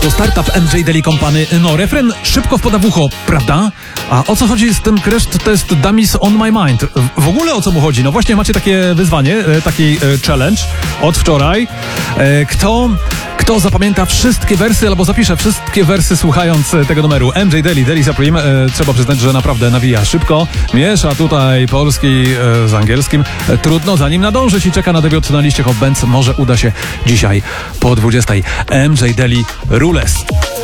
To startup MJ Daily Company. No, refren szybko wpada w ucho, prawda? A o co chodzi z tym Crash Test Dummies on My Mind? W ogóle o co mu chodzi? No właśnie macie takie wyzwanie, taki challenge od wczoraj. Kto zapamięta wszystkie wersy albo zapisze wszystkie wersy słuchając tego numeru MJ Daily, Daily Supreme, trzeba przyznać, że naprawdę nawija szybko. Miesza tutaj polski z angielskim. Trudno za nim nadążyć i czeka na debiut na liście Hot Bands. Może uda się dzisiaj po 20. MJ Daily Rules.